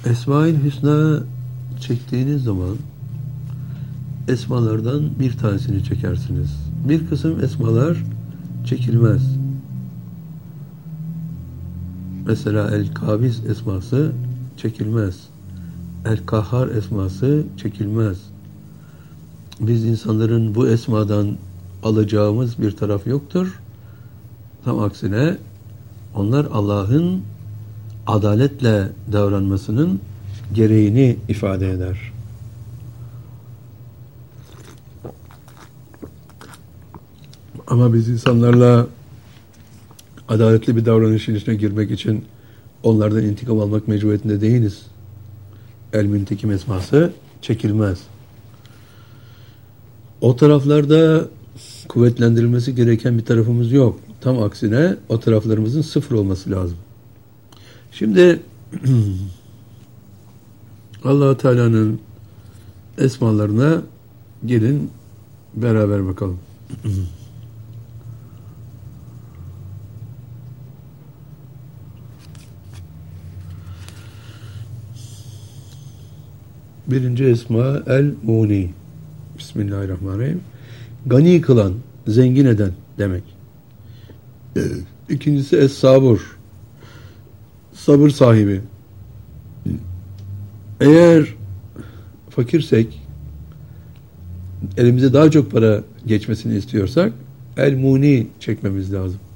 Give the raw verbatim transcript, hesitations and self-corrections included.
Esma-ül Hüsna çektiğiniz zaman esmalardan bir tanesini çekersiniz. Bir kısım esmalar çekilmez. Mesela El-Kabiz esması çekilmez. El-Kahhar esması çekilmez. Biz insanların bu esmadan alacağımız bir taraf yoktur. Tam aksine onlar Allah'ın adaletle davranmasının gereğini ifade eder. Ama biz insanlarla adaletli bir davranışın içine girmek için onlardan intikam almak mecburiyetinde değiliz. El-Müntekim esması çekilmez. O taraflarda kuvvetlendirilmesi gereken bir tarafımız yok. Tam aksine o taraflarımızın sıfır olması lazım. Şimdi Allah-u Teala'nın esmalarına gelin beraber bakalım. Birinci esma El-Muni. Bismillahirrahmanirrahim. Gani kılan, zengin eden demek. İkincisi Es-Sabur. Sabır sahibi. Eğer fakirsek, elimize daha çok para geçmesini istiyorsak El-Muni çekmemiz lazım.